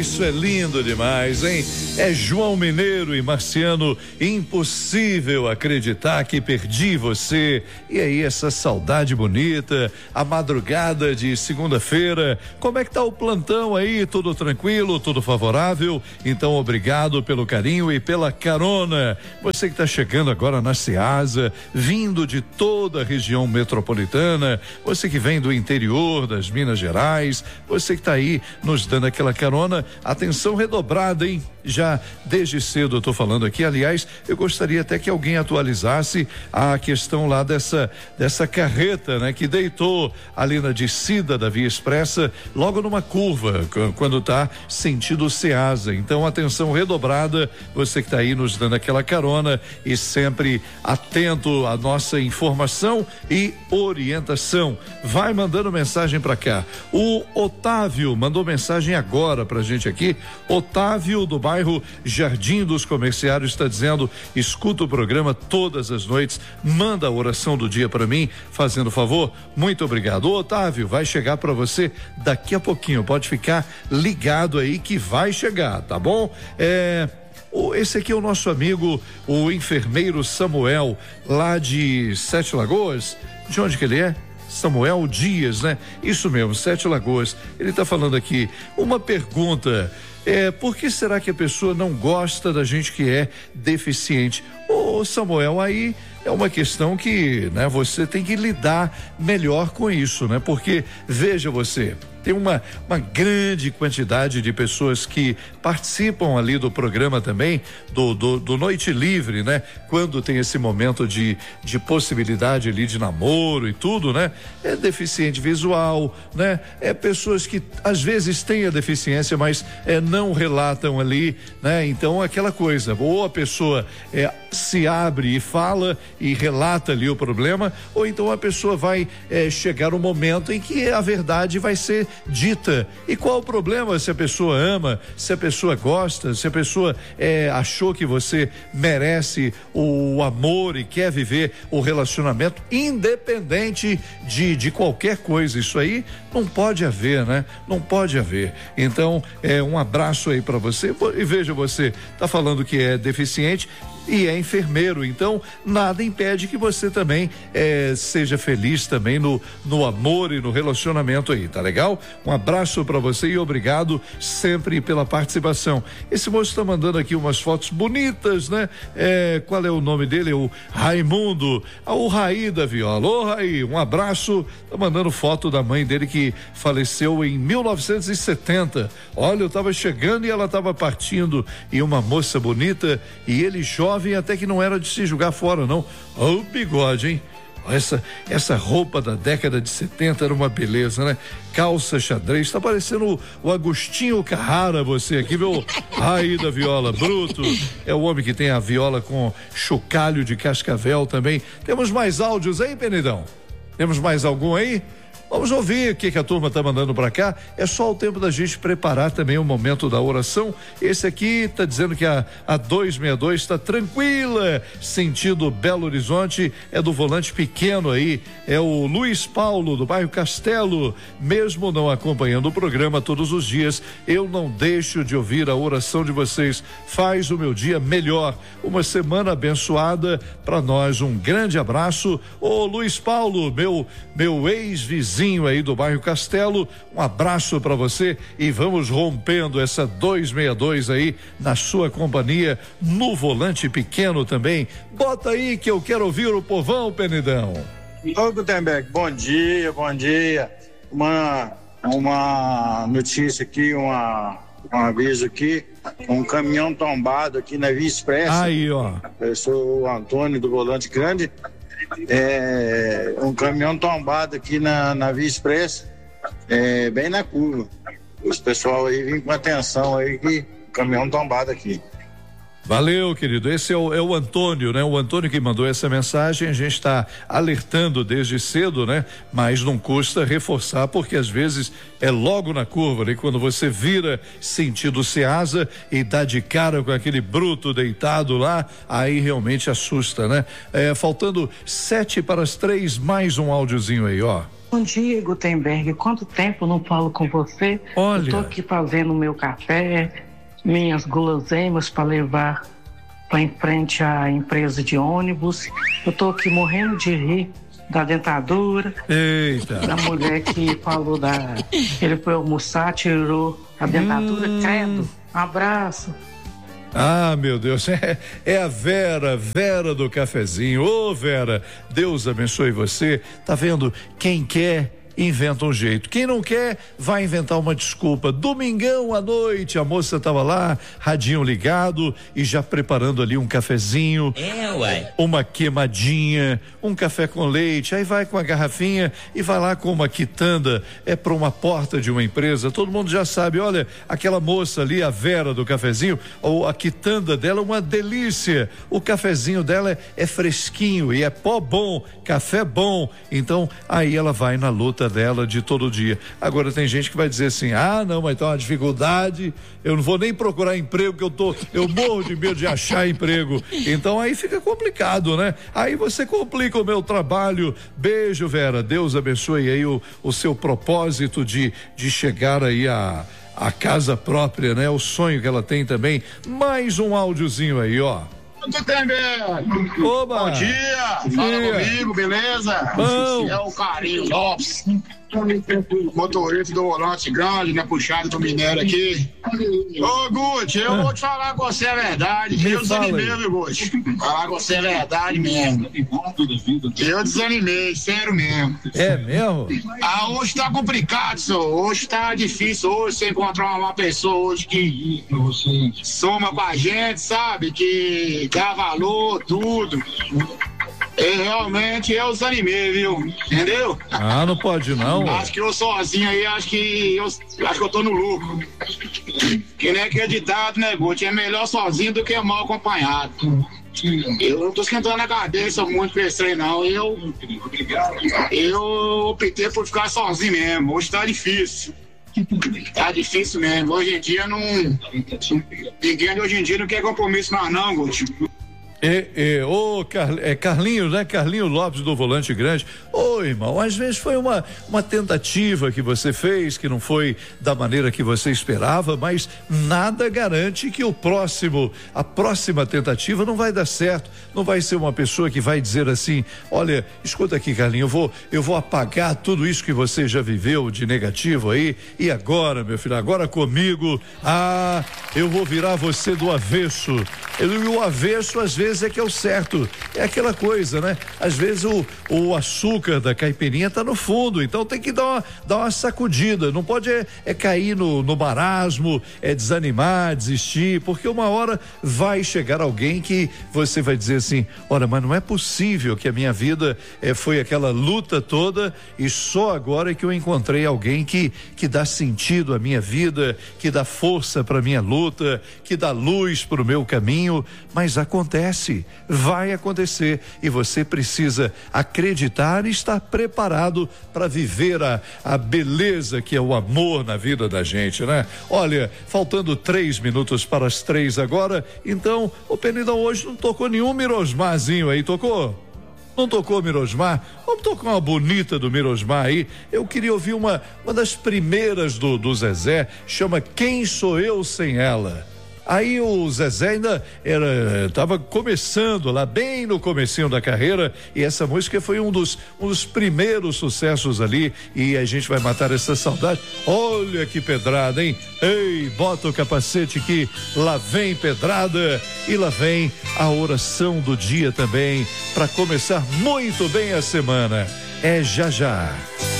isso é lindo demais, hein? É João Mineiro e Marciano, impossível acreditar que perdi você. E aí, essa saudade bonita, a madrugada de segunda-feira, como é que tá o plantão aí? Tudo tranquilo, tudo favorável? Então, obrigado pelo carinho e pela carona. Você que tá chegando agora na Ceasa, vindo de toda a região metropolitana, você que vem do interior das Minas Gerais, você que tá aí nos dando aquela carona, atenção redobrada, hein? Já desde cedo eu tô falando aqui, aliás, eu gostaria até que alguém atualizasse a questão lá dessa carreta, né? Que deitou ali na descida da Via Expressa, logo numa curva, quando tá sentido Ceasa. Então, atenção redobrada, você que tá aí nos dando aquela carona e sempre atento à nossa informação e orientação. Vai mandando mensagem pra cá. O Otávio mandou mensagem agora pra gente aqui. Otávio do bairro Jardim dos Comerciários está dizendo: escuta o programa todas as noites, manda a oração do dia para mim, fazendo favor. Muito obrigado. O Otávio vai chegar para você daqui a pouquinho, pode ficar ligado aí que vai chegar, tá bom? Esse aqui é o nosso amigo, o enfermeiro Samuel, lá de Sete Lagoas. De onde que ele é? Samuel Dias, né? Isso mesmo, Sete Lagoas. Ele está falando aqui uma pergunta: por que será que a pessoa não gosta da gente que é deficiente? Ô Samuel, aí é uma questão que, né, você tem que lidar melhor com isso, né? Porque, veja você, tem uma grande quantidade de pessoas que participam ali do programa também, do Noite Livre, né? Quando tem esse momento de possibilidade ali de namoro e tudo, né? É deficiente visual, né? É pessoas que às vezes têm a deficiência, mas não relatam ali, né? Então, aquela coisa, ou a pessoa se abre e fala e relata ali o problema, ou então a pessoa vai chegar um momento em que a verdade vai ser dita. E qual o problema se a pessoa ama, se a pessoa gosta, se a pessoa achou que você merece o amor e quer viver o relacionamento, independente de qualquer coisa. Isso aí não pode haver, né? Não pode haver. Então, um abraço aí para você. E veja, você tá falando que é deficiente e é enfermeiro, então nada impede que você também seja feliz também no amor e no relacionamento aí, tá legal? Um abraço para você e obrigado sempre pela participação. Esse moço está mandando aqui umas fotos bonitas, né? Qual é o nome dele? O Raimundo, o Raí da Viola. Ô Raí, um abraço. Tá mandando foto da mãe dele que faleceu em 1970. Olha, eu tava chegando e ela tava partindo, e uma moça bonita, e ele jovem, até que não era de se jogar fora, não. Ô, bigode, hein? Essa roupa da década de 70 era uma beleza, né? Calça xadrez, tá parecendo o Agostinho Carrara, você aqui, meu Raí da Viola, bruto. É o homem que tem a viola com chocalho de cascavel também. Temos mais áudios aí, Penedão? Temos mais algum aí? Vamos ouvir o que a turma tá mandando para cá. É só o tempo da gente preparar também o momento da oração. Esse aqui tá dizendo que a 262 está tranquila, sentido Belo Horizonte, é do volante pequeno aí, é o Luiz Paulo do bairro Castelo. Mesmo não acompanhando o programa todos os dias, eu não deixo de ouvir a oração de vocês. Faz o meu dia melhor. Uma semana abençoada para nós. Um grande abraço. Ô Luiz Paulo, meu ex-vizinho aí do bairro Castelo, um abraço para você e vamos rompendo essa 262 aí na sua companhia, no volante pequeno também. Bota aí que eu quero ouvir o povão, Penedão. Ô Gutenberg, bom dia. Uma notícia aqui, um aviso aqui, um caminhão tombado aqui na Via Expressa. Aí, ó. Eu sou o Antônio do Volante Grande. Um caminhão tombado aqui na Via Expressa, bem na curva. Os pessoal aí vem com atenção aí, que o caminhão tombado aqui. Valeu, querido. Esse é o Antônio, né? O Antônio que mandou essa mensagem. A gente está alertando desde cedo, né? Mas não custa reforçar, porque às vezes é logo na curva, né? Quando você vira sentido Ceasa e dá de cara com aquele bruto deitado lá, aí realmente assusta, né? Faltando 2:07, mais um áudiozinho aí, ó. Bom dia, Gutenberg. Quanto tempo eu não falo com você? Olha. Eu tô aqui fazendo meu café, minhas guloseimas para levar para em frente à empresa de ônibus. Eu tô aqui morrendo de rir da dentadura. Eita. Da mulher que falou ele foi almoçar, tirou a dentadura. Credo. Abraço. Ah, meu Deus, é a Vera do cafezinho. Ô, Vera, Deus abençoe você. Tá vendo? Quem quer, inventa um jeito. Quem não quer, vai inventar uma desculpa. Domingão à noite, a moça tava lá, radinho ligado e já preparando ali um cafezinho. Uma queimadinha, um café com leite. Aí vai com a garrafinha e vai lá com uma quitanda. É para uma porta de uma empresa. Todo mundo já sabe, olha, aquela moça ali, a Vera do cafezinho, ou a quitanda dela é uma delícia. O cafezinho dela é fresquinho e é pó bom, café bom. Então, aí ela vai na luta dela de todo dia. Agora tem gente que vai dizer assim, não, mas tá uma dificuldade, eu não vou nem procurar emprego, que eu morro de medo de achar emprego. Então aí fica complicado, né? Aí você complica o meu trabalho. Beijo, Vera, Deus abençoe aí o seu propósito de chegar aí a casa própria, né? O sonho que ela tem também. Mais um áudiozinho aí, ó. Oba. Bom dia, fala comigo, beleza? Bom. É o Carinho Lopes, motorista do volante grande, né, puxado do minério aqui. Ô, Guti, eu vou te falar com você a verdade. Eu desanimei, viu, Guti? Falar com você a verdade mesmo. Eu desanimei, sério mesmo. É mesmo? Hoje tá complicado, senhor. Hoje tá difícil. Hoje você encontrar uma pessoa hoje que soma com a gente, sabe? Que dá valor, tudo. Realmente eu desanimei, viu? Entendeu? Não pode não. Acho que eu sozinho aí, acho que eu tô no lucro. Que nem aquele ditado, né, Guti? É melhor sozinho do que mal acompanhado. Eu não tô esquentando a cabeça muito pra esse trem, não. Eu optei por ficar sozinho mesmo. Hoje tá difícil. Tá difícil mesmo. Hoje em dia ninguém hoje em dia não quer compromisso mais não, Guti. Carlinhos, né? Carlinhos Lopes do Volante Grande. Irmão, às vezes foi uma tentativa que você fez, que não foi da maneira que você esperava, mas nada garante que a próxima tentativa não vai dar certo. Não vai ser uma pessoa que vai dizer assim, olha, escuta aqui, Carlinhos, eu vou apagar tudo isso que você já viveu de negativo aí, e agora, meu filho, agora comigo, eu vou virar você do avesso. E o avesso, às vezes, é que é o certo. É aquela coisa, né? Às vezes o açúcar da caipirinha tá no fundo, então tem que dar uma sacudida. Não pode cair no marasmo, desanimar, desistir, porque uma hora vai chegar alguém que você vai dizer assim, olha, mas não é possível que a minha vida foi aquela luta toda e só agora é que eu encontrei alguém que dá sentido à minha vida, que dá força para minha luta, que dá luz para o meu caminho. Mas acontece, vai acontecer, e você precisa acreditar e estar preparado para viver a beleza que é o amor na vida da gente, né? Olha, faltando 3 minutos para as 3 agora, então o Penidão hoje não tocou nenhum Mirosmarzinho aí, tocou? Não tocou Mirosmar? Vamos tocar uma bonita do Mirosmar aí. Eu queria ouvir uma das primeiras do Zezé, chama Quem Sou Eu Sem Ela. Aí o Zezé ainda estava começando lá, bem no comecinho da carreira, e essa música foi um dos primeiros sucessos ali, e a gente vai matar essa saudade. Olha que pedrada, hein? Ei, bota o capacete que lá vem pedrada, e lá vem a oração do dia também, para começar muito bem a semana. É já já.